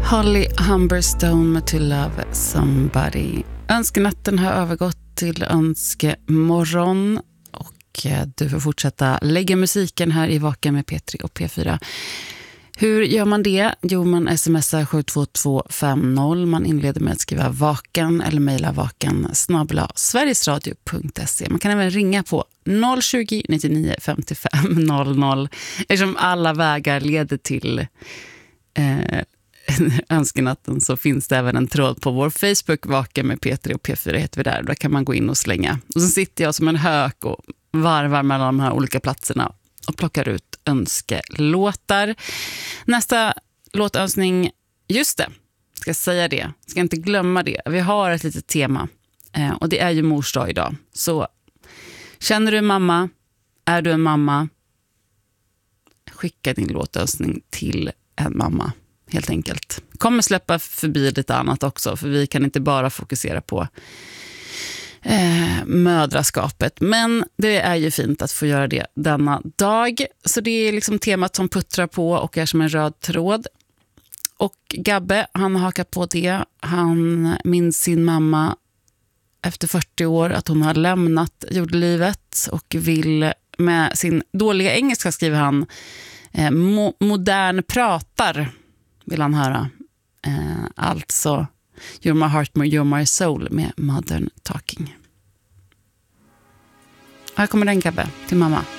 Holly Humberstone med To Love Somebody. Önskenatten har övergått till önskemorgon och du får fortsätta lägga musiken här i Vaken med P3 och P4. Hur gör man det? Jo, man smsar 72250. Man inleder med att skriva vaken eller mejla vaken@sverigesradio.se. Man kan även ringa på 020 99 55 00. Eftersom alla vägar leder till önskenatten så finns det även en tråd på vår Facebook, Vaken med P3 och P4 heter vi där. Där kan man gå in och slänga. Och så sitter jag som en hök och varvar mellan de här olika platserna och plockar ut önskelåtar. Nästa låtönskning, just det, ska säga det, ska inte glömma det. Vi har ett litet tema och det är ju mors dag idag. Så känner du en mamma, är du en mamma, skicka din låtönskning till en mamma. Helt enkelt. Kommer släppa förbi lite annat också. För vi kan inte bara fokusera på mödraskapet. Men det är ju fint att få göra det denna dag. Så det är liksom temat som puttrar på och är som en röd tråd. Och Gabbe, han har hakat på det. Han minns sin mamma efter 40 år att hon har lämnat jordelivet. Och vill med sin dåliga engelska, skriver han, modern pratar vill han höra. Alltså You're My Heart, You're My Soul med Modern Talking. Här kommer den, Gabbe, till mamma.